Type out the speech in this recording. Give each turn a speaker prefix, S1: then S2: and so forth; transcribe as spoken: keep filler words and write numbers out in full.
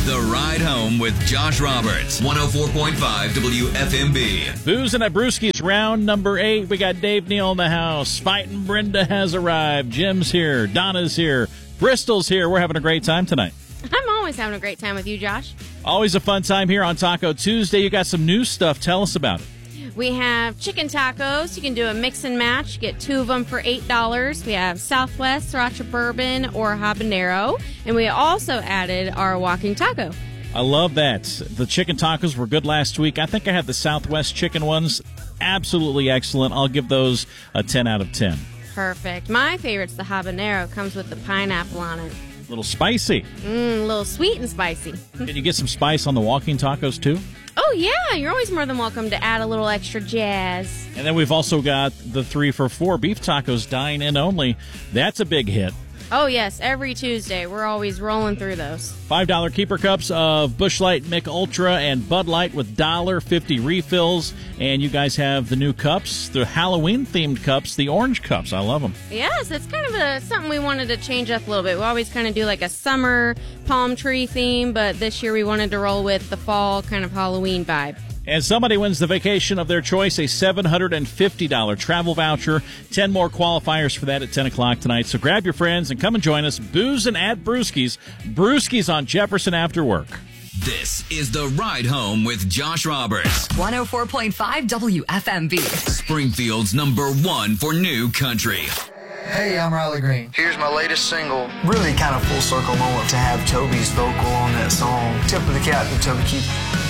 S1: The Ride Home with Josh Roberts, one oh four point five W F M B.
S2: Boozing at Brewski's round number eight. We got Dave Neal in the house. Fighting Brenda has arrived. Jim's here. Donna's here. Bristol's here. We're having a great time tonight.
S3: I'm always having a great time with you, Josh.
S2: Always a fun time here on Taco Tuesday. You got some new stuff. Tell us about it.
S3: We have chicken tacos. You can do a mix and match. You get two of them for eight dollars. We have Southwest, Sriracha Bourbon, or Habanero. And we also added our walking taco.
S2: I love that. The chicken tacos were good last week. I think I had the Southwest chicken ones. Absolutely excellent. I'll give those a ten out of ten.
S3: Perfect. My favorite's the Habanero. Comes with the pineapple on it.
S2: A little spicy.
S3: Mmm, a little sweet and spicy.
S2: Can you get some spice on the walking tacos, too?
S3: Oh, yeah. You're always more than welcome to add a little extra jazz.
S2: And then we've also got the three for four beef tacos, dine in only. That's a big hit.
S3: Oh, yes. Every Tuesday. We're always rolling through those.
S2: five dollar keeper cups of Busch Light, Mick Ultra, and Bud Light with one dollar fifty refills. And you guys have the new cups, the Halloween-themed cups, the orange cups. I love them.
S3: Yes, it's kind of a, something we wanted to change up a little bit. We always kind of do like a summer palm tree theme, but this year we wanted to roll with the fall kind of Halloween vibe.
S2: And somebody wins the vacation of their choice, a seven hundred fifty dollars travel voucher. ten more qualifiers for that at ten o'clock tonight. So grab your friends and come and join us. Boozing at Brewski's. Brewski's on Jefferson after work.
S1: This is The Ride Home with Josh Roberts.
S4: one oh four point five W F M B.
S1: Springfield's number one for new country.
S5: Hey, I'm Riley Green. Here's my latest single. Really kind of full circle moment to have Toby's vocal on that song. Tip of the cap to Toby Keith.